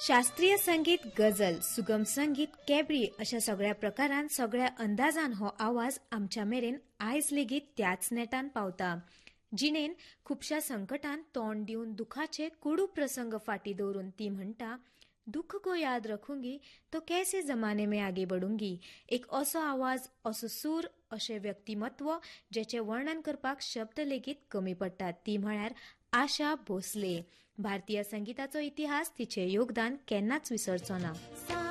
शास्त्रीय संगीत, गझल, सुगम संगीत, कॅबरी अशा सगळ्या प्रकारान सगळ्या अंदाजान हो आवाज आमच्या मेरेन आयज लेगीत त्याच नेटान पावता. जिणेन खुबशा संकटान तोंड दिवन दुखाचे कोडू प्रसंग फाटी दवरून ती म्हणटा, दुख को याद रखूंगी तो कैसे जमाने में आगे बढ़ूंगी. एक असो आवाज, असो सूर, अशें व्यक्तिमत्व जेचे वर्णन करपाक शब्द लेगीत कमी पडटात. ती म्हळ्यार आशा भोसले. भारतीय संगीताचो इतिहास, तिचे योगदान केन्नाच विसरचो ना.